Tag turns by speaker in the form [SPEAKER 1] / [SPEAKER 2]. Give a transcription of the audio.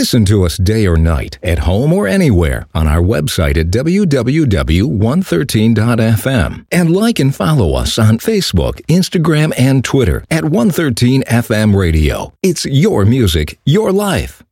[SPEAKER 1] Listen to us day or night, at home or anywhere, on our website at www.113.fm. And like and follow us on Facebook, Instagram, and Twitter at 113FM Radio. It's your music, your life.